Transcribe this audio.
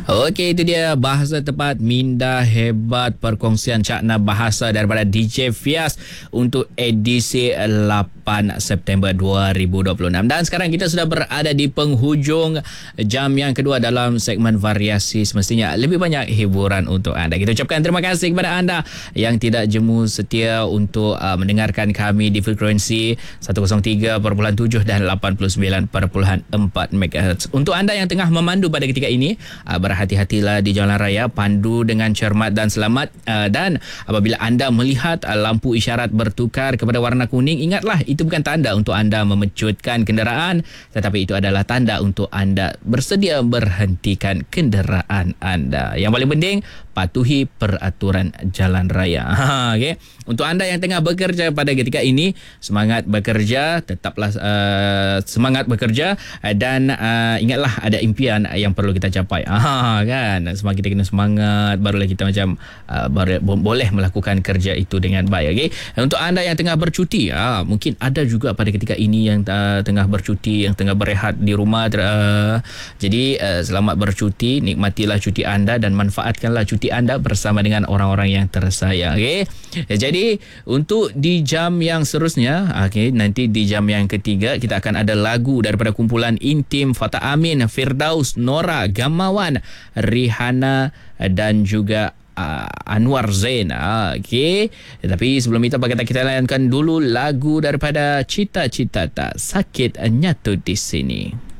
Okey, itu dia bahasa tepat minda hebat, perkongsian cakna bahasa daripada DJ Fias untuk edisi 8 September 2026. Dan sekarang kita sudah berada di penghujung jam yang kedua dalam segmen variasi. Semestinya lebih banyak hiburan untuk anda. Kita ucapkan terima kasih kepada anda yang tidak jemu setia untuk mendengarkan kami di frekuensi 103.7 dan 89.4 MHz. Untuk anda yang tengah memandu pada ketika ini, berhati-hatilah di jalan raya, pandu dengan cermat dan selamat, dan apabila anda melihat lampu isyarat bertukar kepada warna kuning, ingatlah itu bukan tanda untuk anda memecutkan kenderaan, tetapi itu adalah tanda untuk anda bersedia berhentikan kenderaan anda. Yang paling penting, patuhi peraturan jalan raya. Okay. Untuk anda yang tengah bekerja pada ketika ini, semangat bekerja, tetaplah semangat bekerja, dan ingatlah ada impian yang perlu kita capai. Kan, semakin kita kena semangat, barulah kita macam boleh melakukan kerja itu dengan baik. Okay. Untuk anda yang tengah bercuti, mungkin ada juga pada ketika ini yang tengah bercuti, yang tengah berehat di rumah. Jadi selamat bercuti, nikmatilah cuti anda dan manfaatkanlah cuti anda bersama dengan orang-orang yang tersayang. Okay. Jadi untuk di jam yang seterusnya, nanti di jam yang ketiga, kita akan ada lagu daripada kumpulan Intim, Fatah Amin, Firdaus, Nora, Gamawan, Rihanna dan juga Anwar Zain. Okey. Tapi sebelum itu, kita layankan dulu lagu daripada Cita-Cita Tak Sakit Nyatu di Sini.